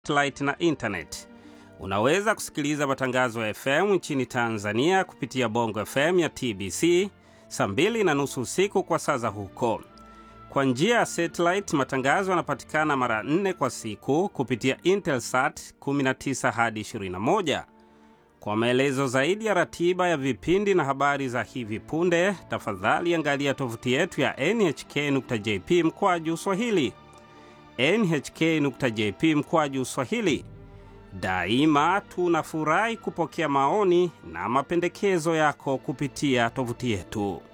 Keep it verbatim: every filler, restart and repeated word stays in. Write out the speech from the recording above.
satellite na internet. Unaweza kusikiliza matangazo ya F M nchini Tanzania kupitia Bongo F M ya T B C saa mbili na nusu usiku kwa saa za huko. Kwa njia ya satellite, matangazo yanapatikana mara nne kwa siku kupitia Intelsat kumi na tisa hadi ishirini na moja. Kwa maelezo zaidi ya ratiba ya vipindi na habari za hivi punde, tafadhali angalia tovuti yetu ya N H K nukta J P mkwaju Swahili. N H K nukta J P mkwaju Swahili. Daima tunafurahi kupokea maoni na mapendekezo yako kupitia tovuti yetu.